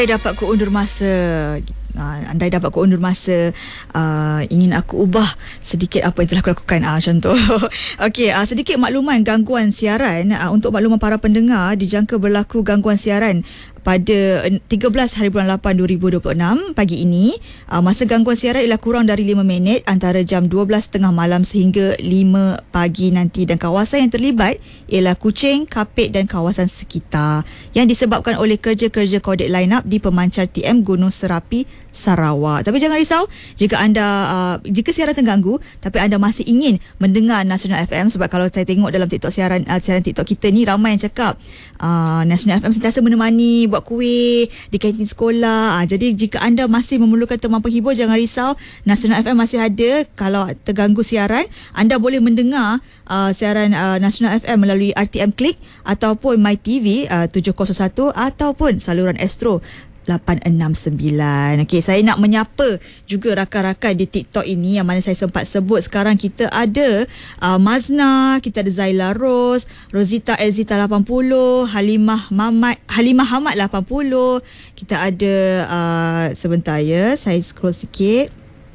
Dapat ku undur masa. Anda dapat ku undur masa. Ingin aku ubah sedikit apa yang telah aku lakukan, macam tu. Okey, sedikit makluman gangguan siaran. Untuk makluman para pendengar, dijangka berlaku gangguan siaran pada 13 hari bulan 8 2026 pagi ini. Masa gangguan siaran ialah kurang dari 5 minit antara jam 12.30 malam sehingga 5 pagi nanti, dan kawasan yang terlibat ialah Kuching, Kapit dan kawasan sekitar, yang disebabkan oleh kerja-kerja kodek line-up di pemancar TM Gunung Serapi, Sarawak. Tapi jangan risau jika jika siaran terganggu tapi anda masih ingin mendengar Nasional FM, sebab kalau saya tengok dalam TikTok siaran TikTok kita ni, ramai yang cakap Nasional FM sentiasa menemani buat kuih di kantin sekolah. Jadi jika anda masih memerlukan teman penghibur, jangan risau, Nasional FM masih ada. Kalau terganggu siaran, anda boleh mendengar siaran Nasional FM melalui RTM Klik ataupun MyTV 701 ataupun saluran Astro 869. Okey, saya nak menyapa juga rakan-rakan di TikTok ini yang mana saya sempat sebut. Sekarang kita ada Mazna, kita ada Zaila Rose, Rosita Elzita 80, Halimah Hamad 80. Kita ada sebentar ya, saya scroll sikit.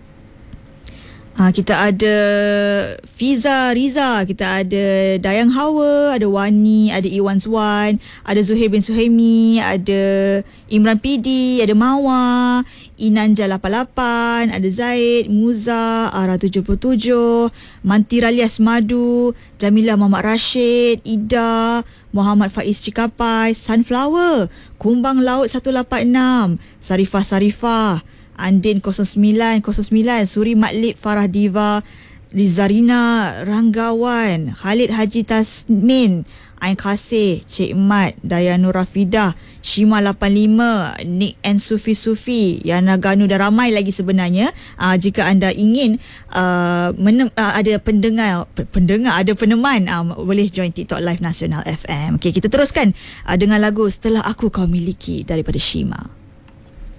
Kita ada Fiza Riza, kita ada Dayang Hawa, ada Wani, ada Iwan Zwan, ada Zuhair bin Suhaimi, ada Imran PD, ada Mawa, Inanja 88, ada Zaid, Muza, Ara 77, Mantira Lias Madu, Jamila Muhammad Rashid, Ida, Muhammad Faiz Cikapai, Sunflower, Kumbang Laut 186, Sarifah, Andin 0909, Suri Matlib, Farah Diva, Rizarina Ranggawan, Khalid Haji Tasmin, Ain Kasih, Cik Mat, Dayanur Rafidah, Shima 85, Nick and Sufi, Yana Ganu, dan ramai lagi sebenarnya. Jika anda ingin ada ada peneman, boleh join TikTok Live Nasional FM. Okey, kita teruskan dengan lagu Setelah Aku Kau Miliki daripada Shima.